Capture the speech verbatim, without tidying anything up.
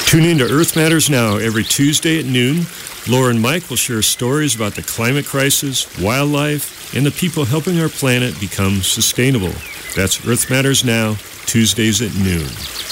Tune in to Earth Matters Now every Tuesday at noon. Laura and Mike will share stories about the climate crisis, wildlife, and the people helping our planet become sustainable. That's Earth Matters Now, Tuesdays at noon.